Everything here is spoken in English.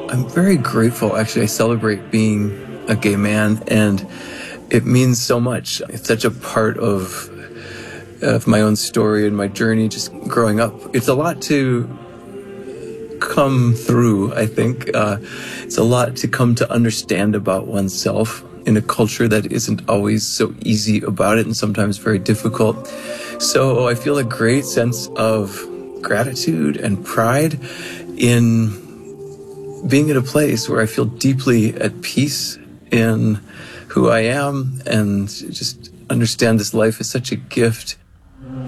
I'm very grateful. Actually, I celebrate being a gay man, and it means so much. It's such a part of my own story and my journey just growing up. It's a lot to come through, I think. It's a lot to come to understand about oneself in a culture that isn't always so easy about it and sometimes very difficult. So I feel a great sense of gratitude and pride in being at a place where I feel deeply at peace in who I am and just understand this life is such a gift